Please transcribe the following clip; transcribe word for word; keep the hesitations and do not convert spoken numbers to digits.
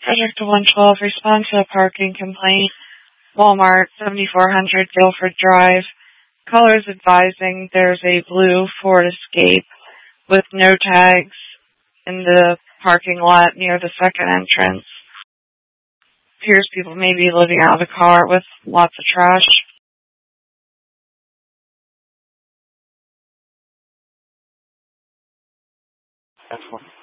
Project one twelve, respond to a parking complaint. Walmart, seventy-four hundred Guilford Drive. Callers advising there's a blue Ford Escape with no tags in the parking lot near the second entrance. Appears people may be living out of the car with lots of trash. That's one.